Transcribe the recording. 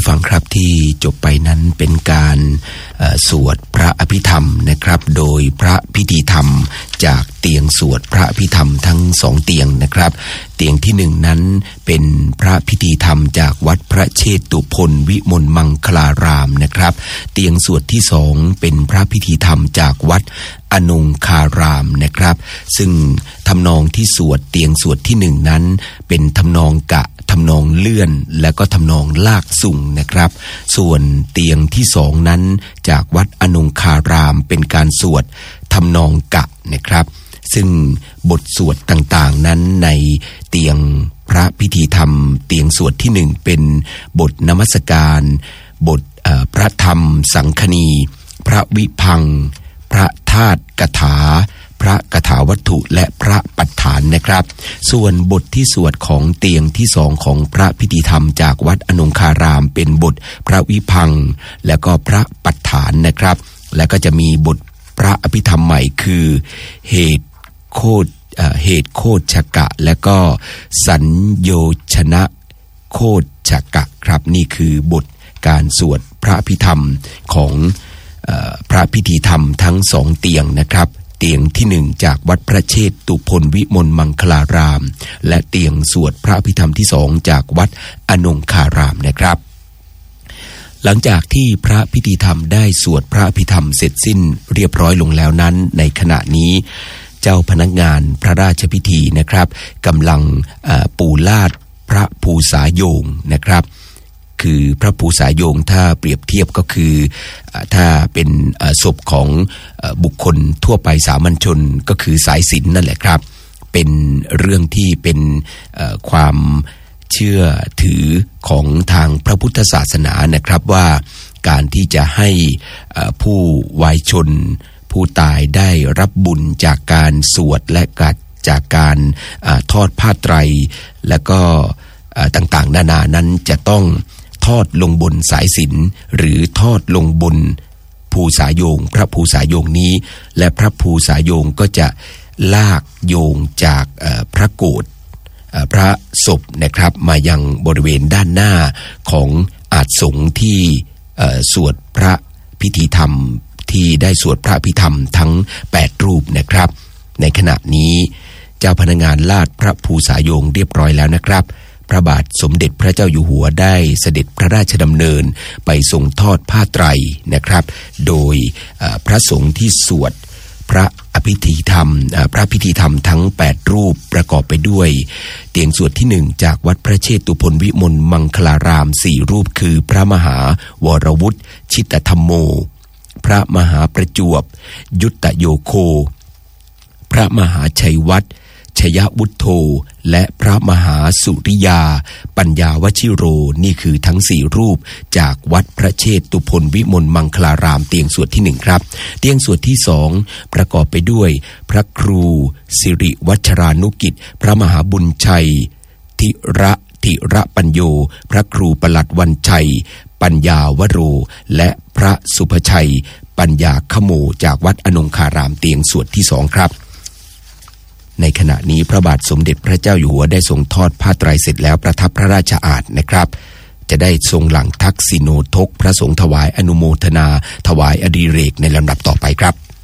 ฟังครับที่จบไปนั้นเป็นการสวดพระอภิธรรมนะครับโดยพระพิธีธรรมจากเตียงสวดพระอภิธรรมทั้งสองเตียงนะครับเตียงที่หนึ่งนั้นเป็นพระพิธีธรรมจากวัดพระเชตุพนวิมลมังคลารามนะครับเตียงสวดที่สองเป็นพระพิธีธรรมจากวัดอนงคารามนะครับซึ่งทำนองที่สวดเตียงสวดที่หนึ่งนั้นเป็นทำนองกะทำนองเลื่อนและก็ทำนองลากสุ่งนะครับส่วนเตียงที่สองนั้นจากวัดอนงคารามเป็นการสวดทำนองกะนะครับซึ่งบทสวดต่างๆนั้นในเตียงพระพิธีธรรมเตียงสวดที่หนึ่งเป็นบทนมัสการบทพระธรรมสังคณีพระวิพังค์พระธาตุกถาพระกถาวัตถุและพระปัฏฐานนะครับส่วนบทที่สวดของเตียงที่สองของพระพิธีธรรมจากวัดอนงคารามเป็นบทพระวิพังค์และก็พระปัฏฐานนะครับและก็จะมีบทพระอภิธรรมใหม่คือเหตุโคชกะและก็สัญโยชนะโคชกะครับนี่คือบทการสวดพระอภิธรรมของพระพิธีธรรมทั้งสองเตียงนะครับเตียงที่หนึ่งจากวัดพระเชตุพนวิมลมังคลารามและเตียงสวดพระอภิธรรมที่สองจากวัดอนงคารามนะครับหลังจากที่พระพิธีธรรมได้สวดพระอภิธรรมเสร็จสิ้นเรียบร้อยลงแล้วนั้นในขณะนี้เจ้าพนักงานพระราชพิธีนะครับกำลังปูลาดพระภูษาโยงนะครับคือพระภูษาโยงถ้าเปรียบเทียบก็คือถ้าเป็นศพของบุคคลทั่วไปสามัญชนก็คือสายศีลนั่นแหละครับเป็นเรื่องที่เป็นความเชื่อถือของทางพระพุทธศาสนานะครับว่าการที่จะให้ผู้วายชนผู้ตายได้รับบุญจากการสวดและจากการทอดผ้าไตรและก็ต่างๆนานานั้นจะต้องทอดลงบนสายสิญจน์หรือทอดลงบนภูษาโยงพระภูษาโยงนี้และพระภูษาโยงก็จะลากโยงจากพระโกฐพระศพนะครับมายังบริเวณด้านหน้าของอาสงฆ์ที่สวดพระพิธีธรรมที่ได้สวดพระพิธรรมทั้ง8รูปนะครับในขณะนี้เจ้าพนักงานลาดพระภูษาโยงเรียบร้อยแล้วนะครับพระบาทสมเด็จพระเจ้าอยู่หัวได้เสด็จพระราชดำเนินไปทรงทอดผ้าไตรนะครับโดยพระสงฆ์ที่สวดพระพิธีธรรมทั้ง8รูปประกอบไปด้วยเตียงสวดที่1จากวัดพระเชตุพนวิมลมังคลาราม4รูปคือพระมหาวรวุฒิชิตธรรมโมพระมหาประจวบยุตตโยโคพระมหาชัยวัฒน์ชยวุฒโธและพระมหาสุริยาปัญญาวชิโรนี่คือทั้ง4รูปจากวัดพระเชตุพนวิมลมังคลารามเตียงสวดที่1ครับเตียงสวดที่2ประกอบไปด้วยพระครูสิริวัชรานุกิจพระมหาบุญชัยธิระปัญโยพระครูปลัดวันชัยปัญญาวโรและพระสุภชัยปัญญาขโมจากวัดอนงคารามเตียงสวดที่2ครับในขณะนี้พระบาทสมเด็จพระเจ้าอยู่หัวได้ทรงทอดผ้าไตรเสร็จแล้วประทับพระราชอาสน์นะครับจะได้ทรงหลังทักษิโนทกพระสงฆ์ถวายอนุโมทนาถวายอดิเรกในลำดับต่อไปครับ